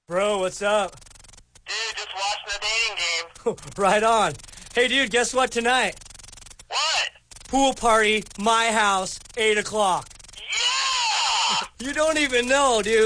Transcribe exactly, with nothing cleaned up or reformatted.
Bro, what's up? Dude, just watching the dating game. Right on. Hey, dude, guess what tonight? What? Pool party, my house, eight o'clock. Yeah! You don't even know, dude.